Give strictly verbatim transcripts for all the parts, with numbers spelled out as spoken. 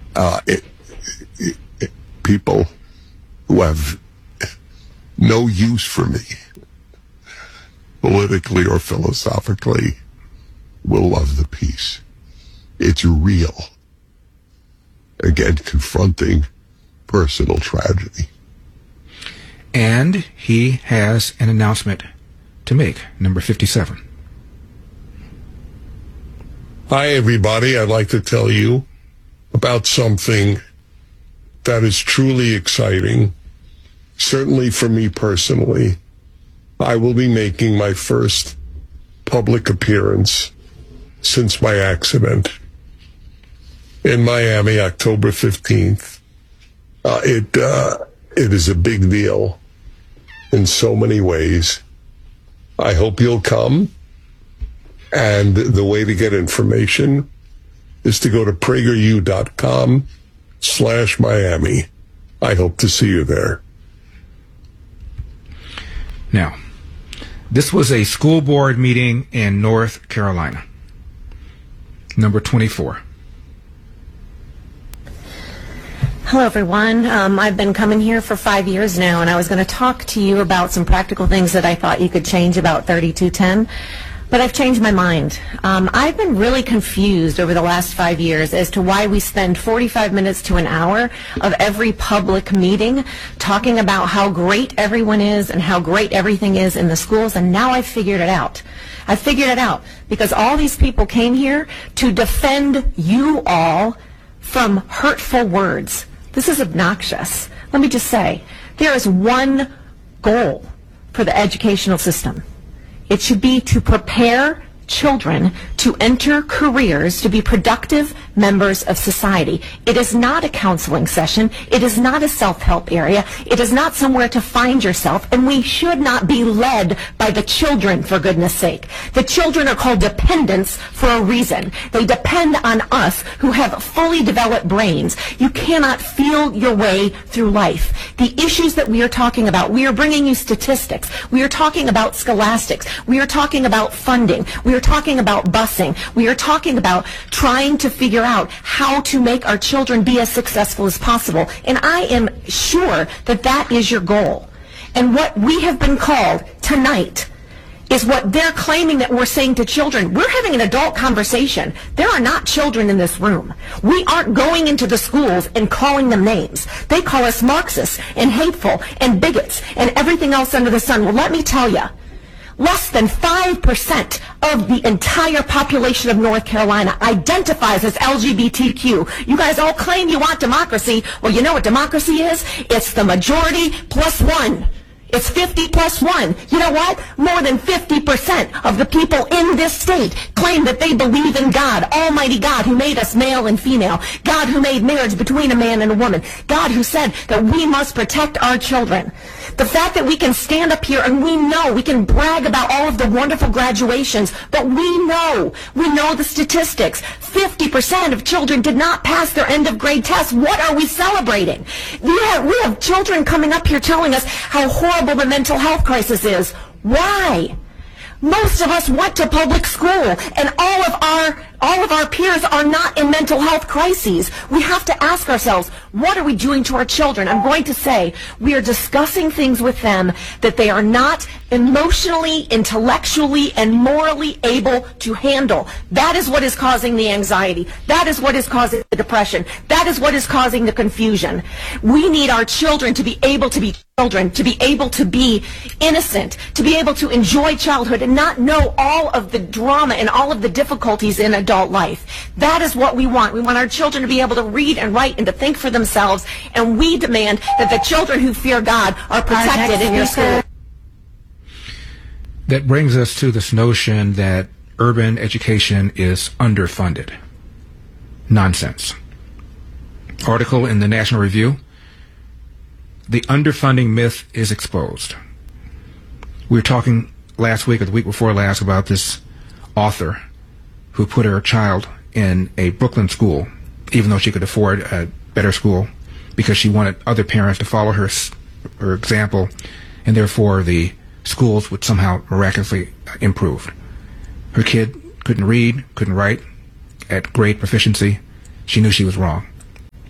uh, it, it, it, people who have no use for me, politically or philosophically, will love the piece. It's real. Again, confronting personal tragedy. And he has an announcement to make, number fifty-seven. Hi, everybody. I'd like to tell you about something that is truly exciting. Certainly for me personally, I will be making my first public appearance since my accident in Miami, October fifteenth. Uh, it, uh, it is a big deal in so many ways. I hope you'll come. And the way to get information is to go to prageru.com slash Miami. I hope to see you there. Now, this was a school board meeting in North Carolina. Number twenty-four. Hello, everyone. Um, I've been coming here for five years now, and I was going to talk to you about some practical things that I thought you could change about thirty-two ten. But I've changed my mind. Um, I've been really confused over the last five years as to why we spend forty-five minutes to an hour of every public meeting talking about how great everyone is and how great everything is in the schools, and now I've figured it out. I figured it out because all these people came here to defend you all from hurtful words. This is obnoxious. Let me just say, there is one goal for the educational system. It should be to prepare children to enter careers to be productive members of society. It is not a counseling session. It is not a self-help area. It is not somewhere to find yourself, and we should not be led by the children, for goodness sake. The children are called dependents for a reason. They depend on us who have fully developed brains. You cannot feel your way through life. The issues that we are talking about, we are bringing you statistics. We are talking about scholastics. We are talking about funding. We are talking about busing. We are talking about trying to figure out how to make our children be as successful as possible. And I am sure that that is your goal. And what we have been called tonight is what they're claiming that we're saying to children. We're having an adult conversation. There are not children in this room. We aren't going into the schools and calling them names. They call us Marxists and hateful and bigots and everything else under the sun. Well, let me tell you, less than five percent of the entire population of North Carolina identifies as L G B T Q. You guys all claim you want democracy. Well, you know what democracy is? It's the majority plus one. It's fifty plus one. You know what? More than fifty percent of the people in this state claim that they believe in God, Almighty God, who made us male and female, God who made marriage between a man and a woman, God who said that we must protect our children. The fact that we can stand up here and we know, we can brag about all of the wonderful graduations, but we know, we know the statistics. fifty percent of children did not pass their end of grade tests. What are we celebrating? We have, we have children coming up here telling us how horrible the mental health crisis is. Why? Most of us went to public school, and all of our all of our peers are not in mental health crises. We have to ask ourselves, what are we doing to our children? I'm going to say we are discussing things with them that they are not emotionally, intellectually, and morally able to handle. That is what is causing the anxiety. That is what is causing the depression. That is what is causing the confusion. We need our children to be able to be children, to be able to be innocent, to be able to enjoy childhood and not know all of the drama and all of the difficulties in adult life. That is what we want. We want our children to be able to read and write and to think for themselves, and we demand that the children who fear God are protected in your school. That brings us to this notion that urban education is underfunded. Nonsense. Article in the National Review, the underfunding myth is exposed. We were talking last week or the week before last about this author who put her child in a Brooklyn school, even though she could afford a better school, because she wanted other parents to follow her, her example, and therefore the schools would somehow miraculously improve. Her kid couldn't read, couldn't write at grade proficiency. She knew she was wrong.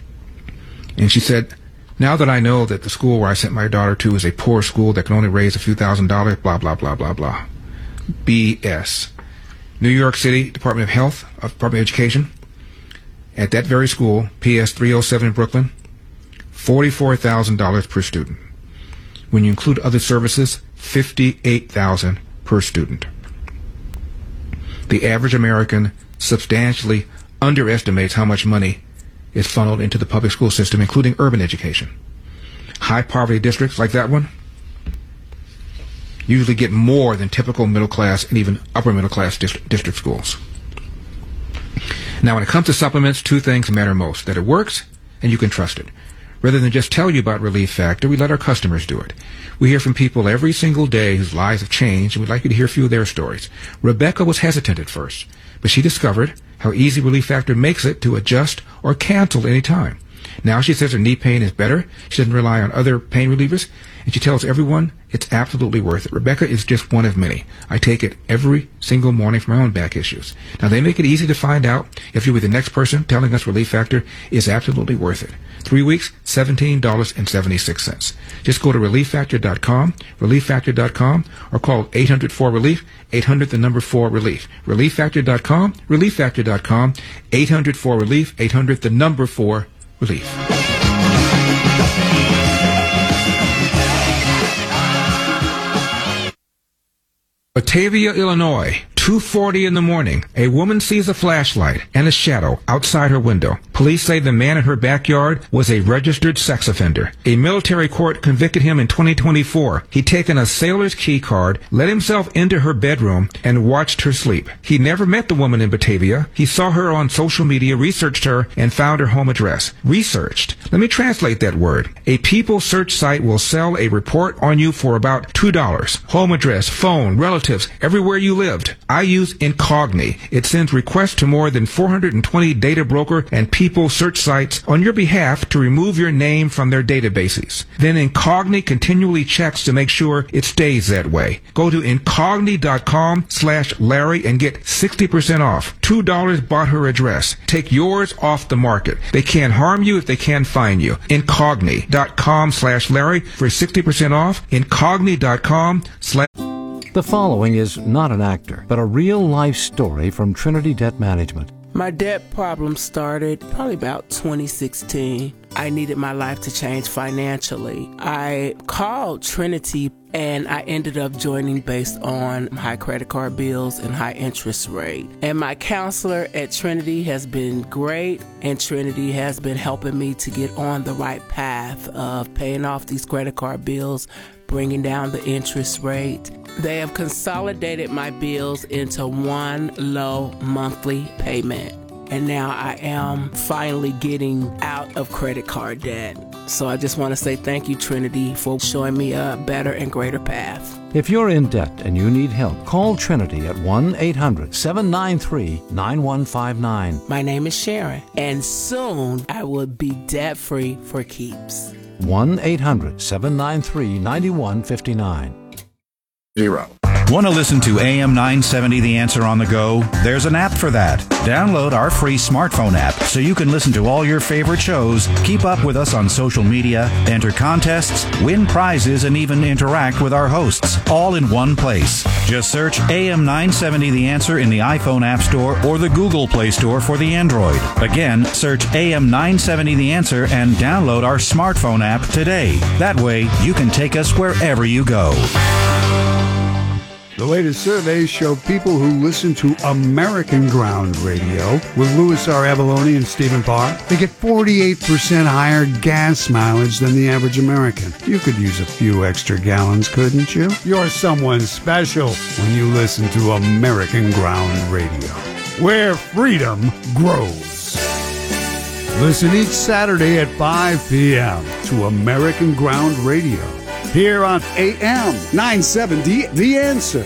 And she said, now that I know that the school where I sent my daughter to is a poor school that can only raise a few thousand dollars, blah, blah, blah, blah, blah. B S. New York City Department of Health, uh, Department of Education, at that very school, P S three oh seven in Brooklyn, forty-four thousand dollars per student. When you include other services, fifty-eight thousand dollars per student. The average American substantially underestimates how much money is funneled into the public school system, including urban education. High poverty districts like that one usually get more than typical middle class and even upper middle class district, district schools. Now, when it comes to supplements, two things matter most: that it works and you can trust it. Rather than just tell you about Relief Factor, we let our customers do it. We hear from people every single day whose lives have changed, and we'd like you to hear a few of their stories. Rebecca was hesitant at first, but she discovered how easy Relief Factor makes it to adjust or cancel any time. Now she says her knee pain is better. She doesn't rely on other pain relievers, and she tells everyone it's absolutely worth it. Rebecca is just one of many. I take it every single morning for my own back issues. Now, they make it easy to find out if you'll be the next person telling us Relief Factor is absolutely worth it. Three weeks, seventeen dollars and seventy-six cents. Just go to relief factor dot com, relief factor dot com, or call eight hundred four relief, eight hundred the number four relief. relief factor dot com, relief factor dot com, eight hundred four relief, eight hundred the number four relief. Batavia, Illinois, two forty in the morning. A woman sees a flashlight and a shadow outside her window. Police say the man in her backyard was a registered sex offender. A military court convicted him in twenty twenty-four. He'd taken a sailor's key card, let himself into her bedroom, and watched her sleep. He never met the woman in Batavia. He saw her on social media, researched her, and found her home address. Researched. Let me translate that word. A people search site will sell a report on you for about two dollars. Home address, phone, relatives, everywhere you lived. I use Incogni. It sends requests to more than four hundred twenty data broker and people search sites on your behalf to remove your name from their databases. Then Incogni continually checks to make sure it stays that way. Go to incogni dot com slash Larry and get sixty percent off. two dollars bought her address. Take yours off the market. They can't harm you if they can't find you. Incogni dot com slash Larry for sixty percent off. Incogni dot com slash The following is not an actor, but a real-life story from Trinity Debt Management. My debt problem started probably about twenty sixteen. I needed my life to change financially. I called Trinity and I ended up joining based on high credit card bills and high interest rate. And my counselor at Trinity has been great, and Trinity has been helping me to get on the right path of paying off these credit card bills, bringing down the interest rate. They have consolidated my bills into one low monthly payment. And now I am finally getting out of credit card debt. So I just want to say thank you, Trinity, for showing me a better and greater path. If you're in debt and you need help, call Trinity at one eight hundred seven nine three nine one five nine. My name is Sharon, and soon I will be debt-free for keeps. one eight hundred seven nine three nine one five nine. Zero. Want to listen to A M nine seventy The Answer on the go? There's an app for that. Download our free smartphone app so you can listen to all your favorite shows, keep up with us on social media, enter contests, win prizes, and even interact with our hosts, all in one place. Just search A M nine seventy The Answer in the iPhone App Store or the Google Play Store for the Android. Again, search A M nine seventy The Answer and download our smartphone app today. That way, you can take us wherever you go. The latest surveys show people who listen to American Ground Radio with Louis R. Avalone and Stephen Parr, they get forty-eight percent higher gas mileage than the average American. You could use a few extra gallons, couldn't you? You're someone special when you listen to American Ground Radio, where freedom grows. Listen each Saturday at five p.m. to American Ground Radio, here on A M nine seventy The Answer.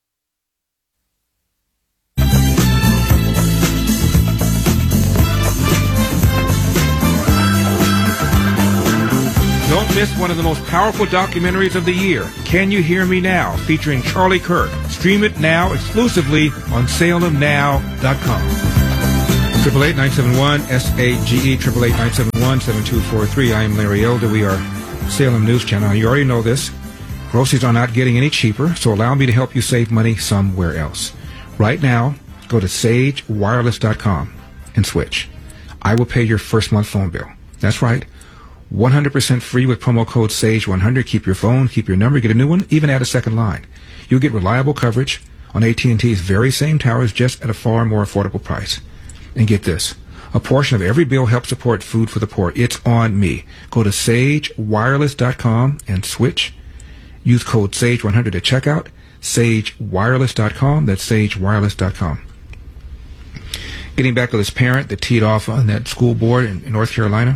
Don't miss one of the most powerful documentaries of the year, Can You Hear Me Now, featuring Charlie Kirk. Stream it now exclusively on Salem Now dot com. Triple eight nine seven one S A G E. Triple eight nine seven one seven two four three. I am Larry Elder. We are Salem News Channel. You already know this. Groceries are not getting any cheaper, so allow me to help you save money somewhere else. Right now, go to sage wireless dot com and switch. I will pay your first month phone bill. That's right. one hundred percent free with promo code sage one hundred. Keep your phone, keep your number, get a new one, even add a second line. You'll get reliable coverage on A T and T's very same towers, just at a far more affordable price. And get this. A portion of every bill helps support Food for the Poor. It's on me. Go to sage wireless dot com and switch. Use code sage one hundred at checkout. sage wireless dot com. That's sage wireless dot com. Getting back to this parent that teed off on that school board in, in North Carolina.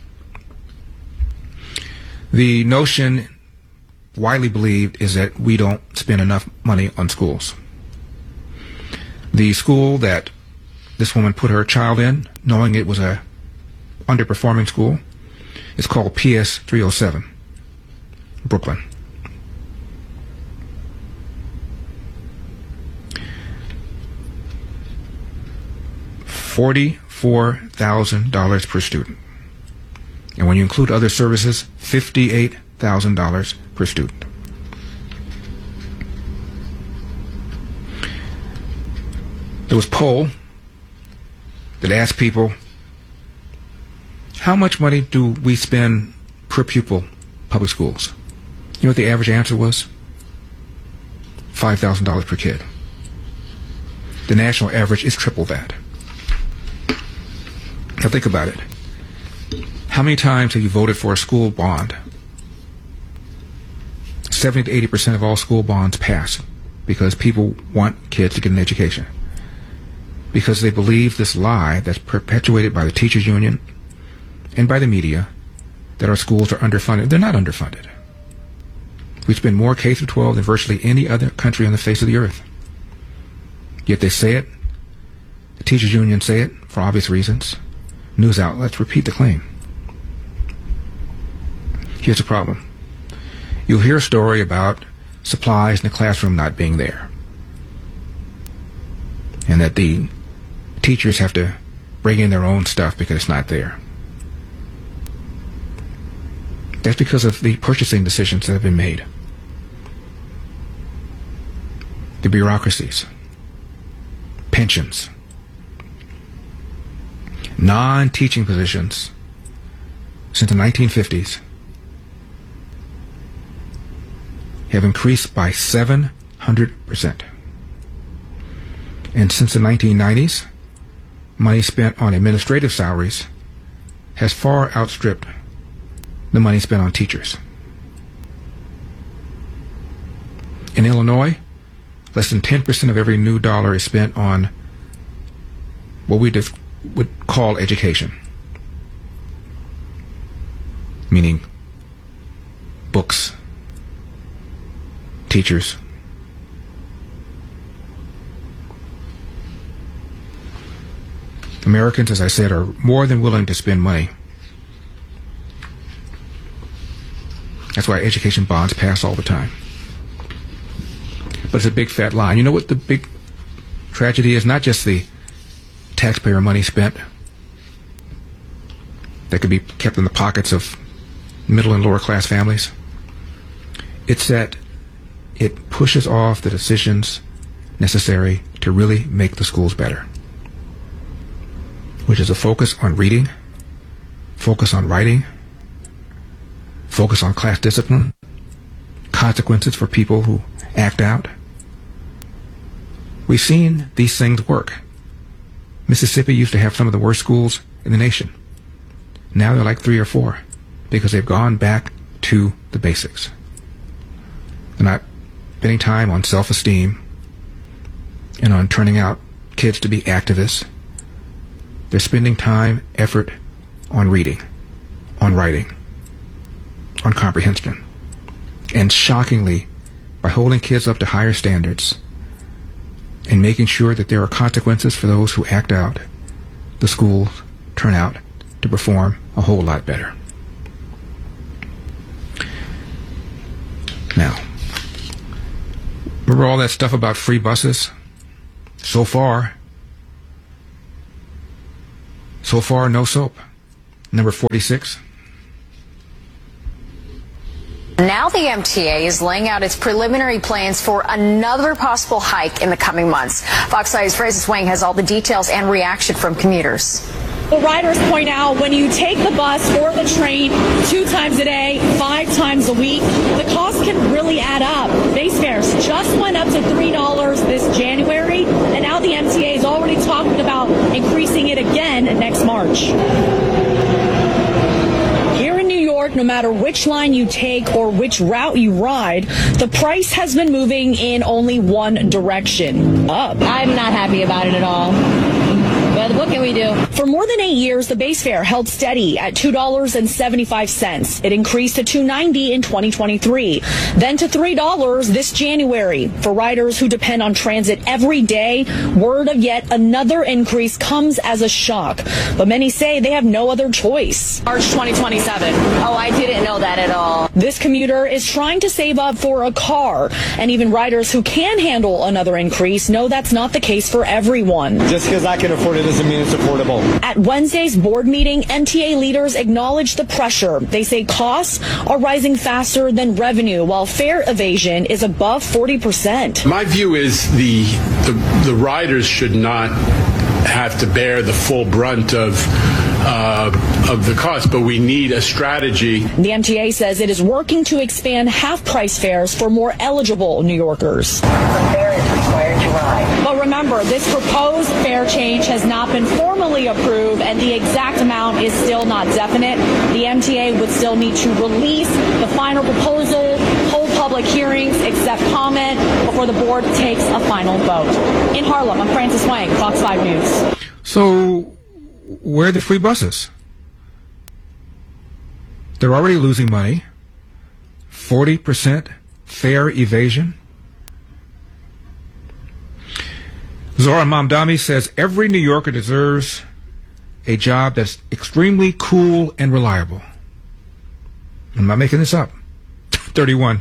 The notion widely believed is that we don't spend enough money on schools. The school that this woman put her child in, knowing it was a underperforming school, is called P S three oh seven, Brooklyn. forty-four thousand dollars per student. And when you include other services, fifty-eight thousand dollars per student. There was a poll that asked people, how much money do we spend per pupil public schools? You know what the average answer was? five thousand dollars per kid. The national average is triple that. Now think about it. How many times have you voted for a school bond? seventy to eighty percent of all school bonds pass because people want kids to get an education. Because they believe this lie that's perpetuated by the teachers union and by the media that our schools are underfunded. They're not underfunded. We spend more K through twelve than virtually any other country on the face of the earth. Yet they say it. The teachers union say it for obvious reasons. News outlets repeat the claim. Here's the problem. You'll hear a story about supplies in the classroom not being there, and that the teachers have to bring in their own stuff because it's not there. That's because of the purchasing decisions that have been made. The bureaucracies, pensions, non-teaching positions since the nineteen fifties have increased by seven hundred percent. And since the nineteen nineties, money spent on administrative salaries has far outstripped the money spent on teachers. In Illinois, less than ten percent of every new dollar is spent on what we just would call education, meaning books, teachers. Americans, as I said, are more than willing to spend money. That's why education bonds pass all the time. But it's a big fat lie. You know what the big tragedy is? Not just the taxpayer money spent that could be kept in the pockets of middle and lower class families. It's that it pushes off the decisions necessary to really make the schools better, which is a focus on reading, focus on writing, focus on class discipline, consequences for people who act out. We've seen these things work. Mississippi used to have some of the worst schools in the nation. Now they're like three or four because they've gone back to the basics. They're not spending time on self-esteem and on turning out kids to be activists. They're spending time, effort on reading, on writing, on comprehension. And shockingly, by holding kids up to higher standards and making sure that there are consequences for those who act out, the schools turn out to perform a whole lot better. Now, remember all that stuff about free buses? So far, So far, no soap. Number forty-six. Now the M T A is laying out its preliminary plans for another possible hike in the coming months. Fox five's Francis Wang has all the details and reaction from commuters. The riders point out when you take the bus or the train two times a day, five times a week, the cost can really add up. Base fares just went up to three dollars this January, and now the M T A is already talking about increasing it again next March. Here in New York, no matter which line you take or which route you ride, the price has been moving in only one direction, up. I'm not happy about it at all. But what can we do? For more than eight years, the base fare held steady at two dollars and seventy-five cents. It increased to two dollars and ninety cents in twenty twenty-three, then to three dollars this January. For riders who depend on transit every day, word of yet another increase comes as a shock. But many say they have no other choice. March twenty twenty-seven. Oh, I didn't know that at all. This commuter is trying to save up for a car, and even riders who can handle another increase know that's not the case for everyone. Just because I can afford it doesn't mean it's affordable. At Wednesday's board meeting, M T A leaders acknowledged the pressure. They say costs are rising faster than revenue, while fare evasion is above forty percent. My view is the, the, the riders should not have to bear the full brunt of Uh, of the cost, but we need a strategy. The M T A says it is working to expand half-price fares for more eligible New Yorkers. The fare is required to ride. But remember, this proposed fare change has not been formally approved, and the exact amount is still not definite. The M T A would still need to release the final proposal, hold public hearings, accept comment before the board takes a final vote. In Harlem, I'm Francis Wang, Fox five News. So, where are the free buses? They're already losing money. forty percent fare evasion. Zora Mamdani says every New Yorker deserves a job that's extremely cool and reliable. I'm not making this up. thirty-one.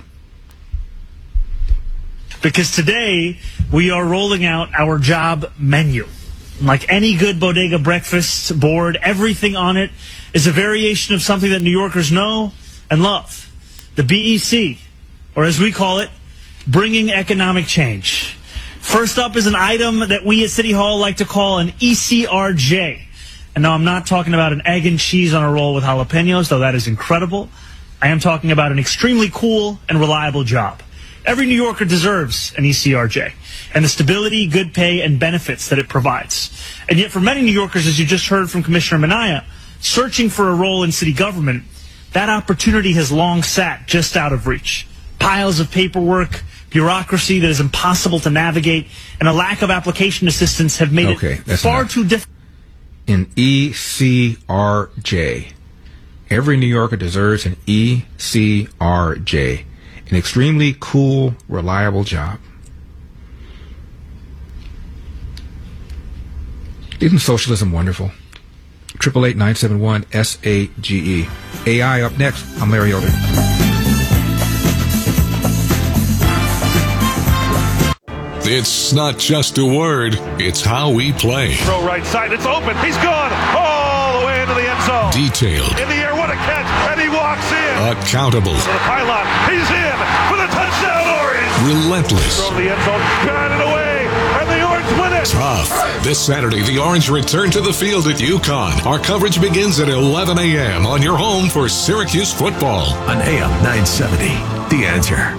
Because today we are rolling out our job menu. Like any good bodega breakfast board, everything on it is a variation of something that New Yorkers know and love. The B E C, or as we call it, bringing economic change. First up is an item that we at City Hall like to call an E C R J. And no, I'm not talking about an egg and cheese on a roll with jalapenos, though that is incredible. I am talking about an extremely cool and reliable job. Every New Yorker deserves an E C R J and the stability, good pay, and benefits that it provides. And yet for many New Yorkers, as you just heard from Commissioner Minaya, searching for a role in city government, that opportunity has long sat just out of reach. Piles of paperwork, bureaucracy that is impossible to navigate, and a lack of application assistance have made okay, it far enough. too difficult. An E C R J. Every New Yorker deserves an E C R J. An extremely cool, reliable job. Isn't socialism wonderful? triple eight nine seven one S A G E. A I up next. I'm Larry Elder. It's not just a word, it's how we play. Throw right side, it's open, he's gone all the way into the end zone. Detailed. In the air, what a catch, and he walks in. Accountable. To the pylon, he's in for the touchdown, Orange. Relentless. Throw the end zone, got it away, and the Orange win it. Tough. This Saturday, the Orange return to the field at UConn. Our coverage begins at eleven a.m. on your home for Syracuse football. On A M nine seventy, The Answer.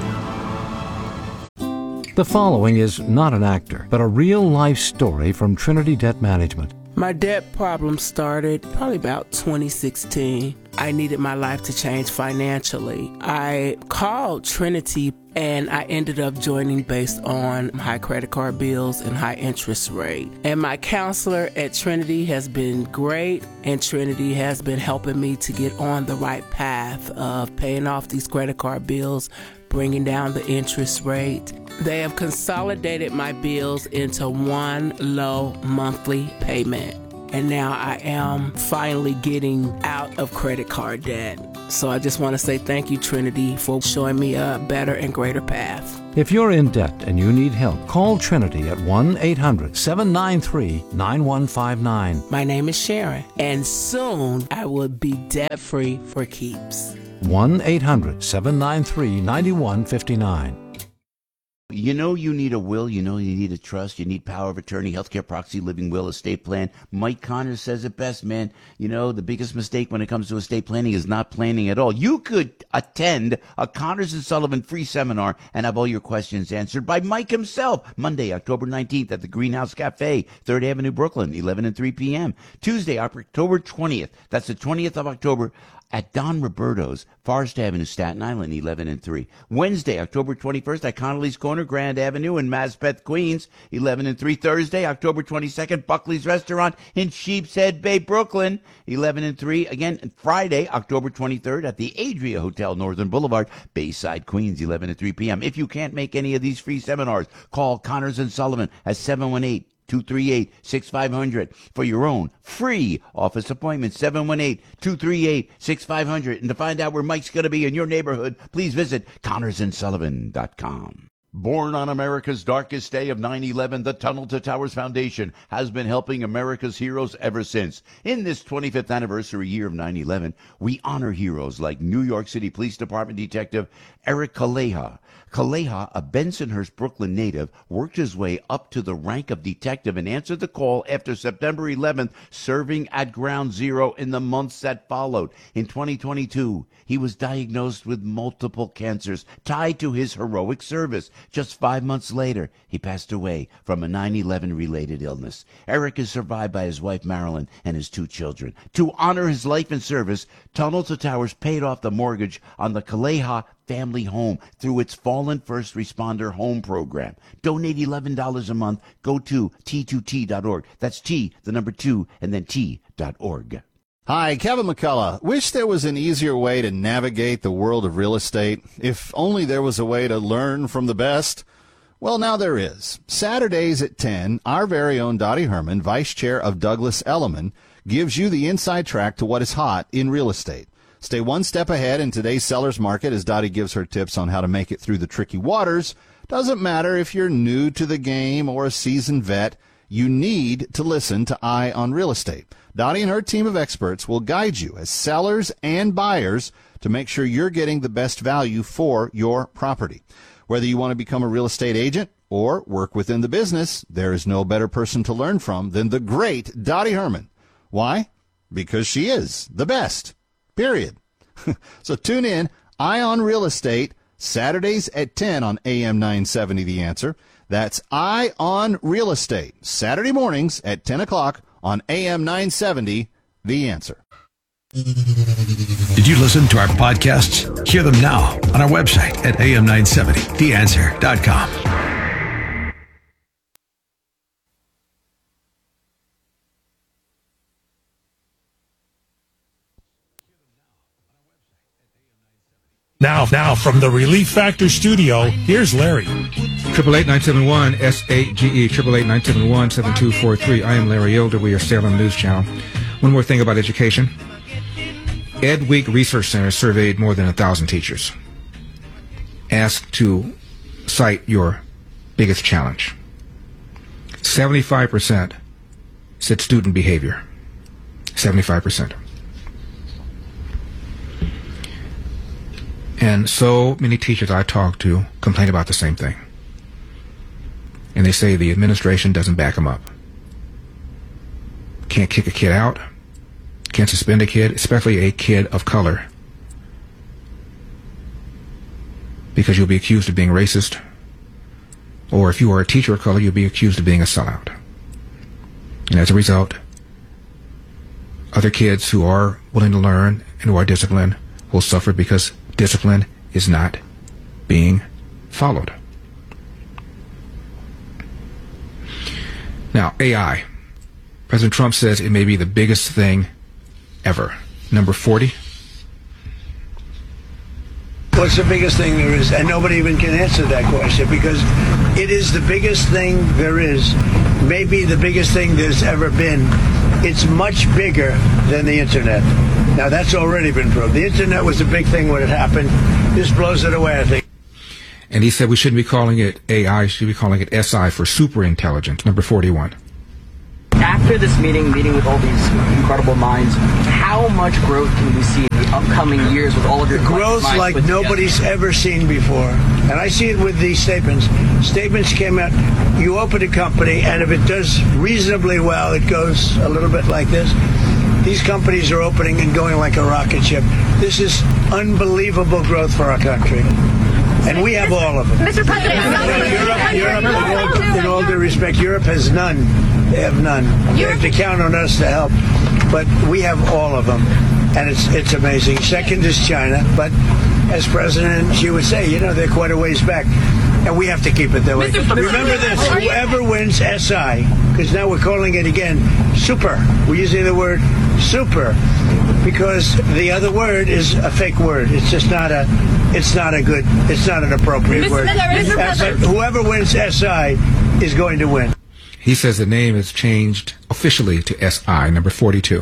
The following is not an actor, but a real-life story from Trinity Debt Management. My debt problem started probably about twenty sixteen. I needed my life to change financially. I called Trinity and I ended up joining based on high credit card bills and high interest rate. And my counselor at Trinity has been great, and Trinity has been helping me to get on the right path of paying off these credit card bills, bringing down the interest rate. They have consolidated my bills into one low monthly payment. And now I am finally getting out of credit card debt. So I just want to say thank you, Trinity, for showing me a better and greater path. If you're in debt and you need help, call Trinity at one eight hundred seven nine three nine one five nine. My name is Sharon, and soon I will be debt-free for keeps. one eight hundred seven nine three nine one five nine. You know you need a will, you know you need a trust, you need power of attorney, healthcare proxy, living will, estate plan. Mike Connors says it best, man. You know, the biggest mistake when it comes to estate planning is not planning at all. You could attend a Connors and Sullivan free seminar and have all your questions answered by Mike himself. Monday, October nineteenth at the Greenhouse Cafe, third Avenue, Brooklyn, eleven and three p.m. Tuesday, October twentieth, that's the twentieth of October, at Don Roberto's, Forest Avenue, Staten Island, eleven and three. Wednesday, October twenty-first, at Connolly's Corner, Grand Avenue in Maspeth, Queens, eleven and three. Thursday, October twenty-second, Buckley's Restaurant in Sheepshead Bay, Brooklyn, eleven and three. Again, Friday, October twenty-third, at the Adria Hotel, Northern Boulevard, Bayside, Queens, eleven and three p.m. If you can't make any of these free seminars, call Connors and Sullivan at seven one eight, two three eight, six five zero zero for your own free office appointment, seven one eight, two three eight, six five zero zero. And to find out where Mike's going to be in your neighborhood, please visit connors and sullivan dot com. Born on America's darkest day of nine eleven, the Tunnel to Towers Foundation has been helping America's heroes ever since. In this twenty-fifth anniversary year of nine eleven, we honor heroes like New York City Police Department Detective Eric Kaleha. Kaleha, a Bensonhurst, Brooklyn native, worked his way up to the rank of detective and answered the call after September eleventh, serving at Ground Zero in the months that followed. In twenty twenty-two, he was diagnosed with multiple cancers tied to his heroic service. Just five months later, he passed away from a nine eleven related illness. Eric is survived by his wife, Marilyn, and his two children. To honor his life and service, Tunnel to Towers paid off the mortgage on the Kaleha family home through its Fallen First Responder Home Program. Donate eleven dollars a month. Go to T two T dot org. That's T, the number two, and then T dot org. Hi, Kevin McCullough. Wish there was an easier way to navigate the world of real estate. If only there was a way to learn from the best. Well, now there is. Saturdays at ten, our very own Dottie Herman, Vice Chair of Douglas Elliman, gives you the inside track to what is hot in real estate. Stay one step ahead in today's seller's market as Dottie gives her tips on how to make it through the tricky waters. Doesn't matter if you're new to the game or a seasoned vet, you need to listen to Eye on Real Estate. Dottie and her team of experts will guide you as sellers and buyers to make sure you're getting the best value for your property. Whether you want to become a real estate agent or work within the business, there is no better person to learn from than the great Dottie Herman. Why? Because she is the best. Period. So tune in, Eye on Real Estate, Saturdays at ten on A M nine seventy The Answer. That's Eye on Real Estate, Saturday mornings at ten o'clock on A M nine seventy The Answer. Did you listen to our podcasts? Hear them now on our website at A M nine seventy the answer dot com. Now, now from the Relief Factor studio, here's Larry. Triple eight nine seven one S A G E. Triple eight nine seven one seven two four three. I am Larry Elder. We are Salem News Channel. One more thing about education. Ed Week Research Center surveyed more than a thousand teachers. Asked to cite your biggest challenge. Seventy-five percent said student behavior. Seventy-five percent. And so many teachers I talk to complain about the same thing. And they say the administration doesn't back them up. Can't kick a kid out. Can't suspend a kid, especially a kid of color. Because you'll be accused of being racist. Or if you are a teacher of color, you'll be accused of being a sellout. And as a result, other kids who are willing to learn and who are disciplined will suffer because discipline is not being followed. Now, A I. President Trump says it may be the biggest thing ever. Number forty. What's the biggest thing there is? And nobody even can answer that question because it is the biggest thing there is. Maybe the biggest thing there's ever been. it's much bigger than the internet. Now, that's already been proved. The internet was a big thing when it happened. This blows it away, I think. And he said we shouldn't be calling it A I, should be calling it S I for super intelligence. Number forty-one. After this meeting, meeting with all these incredible minds, how much growth can we see in the upcoming years with all of your growth like nobody's together? Ever seen before? And I see it with these statements. Statements came out, you open a company, and if it does reasonably well, it goes a little bit like this. These companies are opening and going like a rocket ship. This is unbelievable growth for our country. And we have all of them. Mister President, Europe, Europe in, all, in all due respect, Europe has none. They have none. They have to count on us to help. But we have all of them. And it's it's amazing. Second is China. But as president, she would say, you know, they're quite a ways back. And we have to keep it that way. Remember this, whoever wins S I, because now we're calling it again super. We're using the word super because the other word is a fake word. It's just not a, it's not a good, it's not an appropriate word. Uh, but whoever wins S I is going to win. He says the name is changed officially to S I, number forty-two.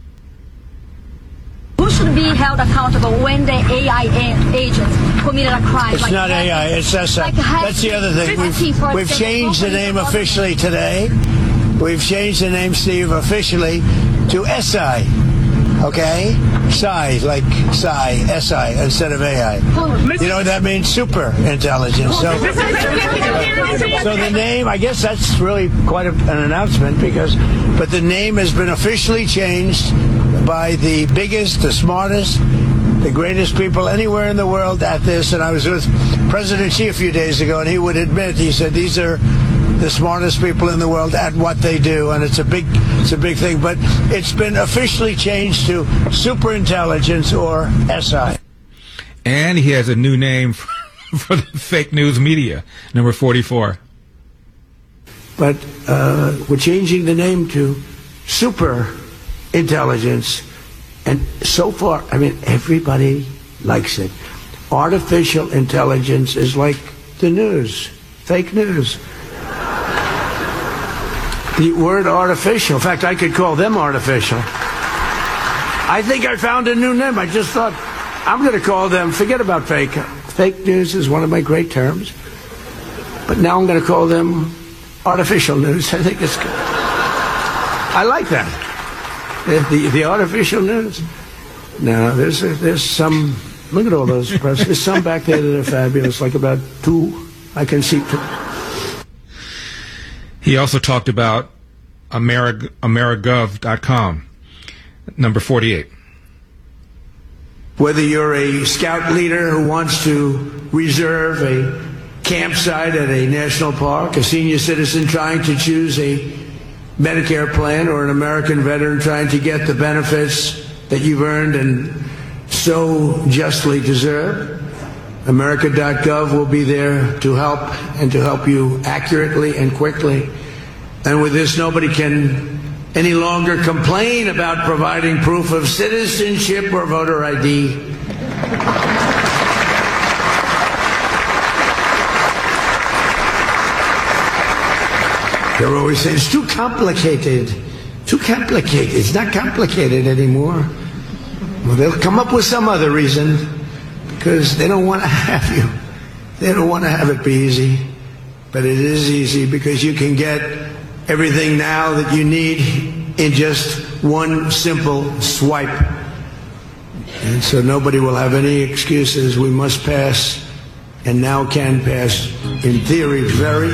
Who should be held accountable when the A I agents committed a crime? It's like not A I, it's S I. Like That's the other thing. We've, we've changed the name officially today. We've changed the name, Steve, officially to S I. Okay? S I, like S I, S I, instead of A I. You know what that means? Super intelligence. So, so the name, I guess that's really quite a, an announcement because, but the name has been officially changed by the biggest, the smartest, the greatest people anywhere in the world at this. And I was with President Xi a few days ago, and he would admit, he said, these are the smartest people in the world at what they do, and it's a big, it's a big thing. But it's been officially changed to super intelligence, or S I. And he has a new name for, for the fake news media, number forty-four. But uh, we're changing the name to super intelligence, and so far, I mean, everybody likes it. Artificial intelligence is like the news, fake news. The word artificial, in fact, I could call them artificial. I think I found a new name. I just thought, I'm going to call them, forget about fake. Fake news is one of my great terms. But now I'm going to call them artificial news. I think it's good. I like that. The, the, the artificial news. Now, there's, a, there's some, look at all those press. There's some back there that are fabulous, like about two. I can see two. He also talked about Ameri- Amerigov dot com, number forty-eight. Whether you're a scout leader who wants to reserve a campsite at a national park, a senior citizen trying to choose a Medicare plan, or an American veteran trying to get the benefits that you've earned and so justly deserve, America dot gov will be there to help, and to help you accurately and quickly. And with this, nobody can any longer complain about providing proof of citizenship or voter I D. They're always saying, it's too complicated. Too complicated. It's not complicated anymore. Well, they'll come up with some other reason, because they don't want to have you. They don't want to have it be easy. But it is easy, because you can get everything now that you need in just one simple swipe. And so nobody will have any excuses. We must pass, and now can pass, in theory, very